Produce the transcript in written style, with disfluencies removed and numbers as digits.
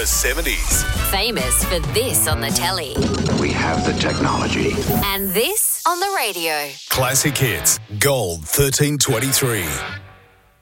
the 70s. Famous for this on the telly We have the technology. and this on the radio. Classic hits. Gold 1323.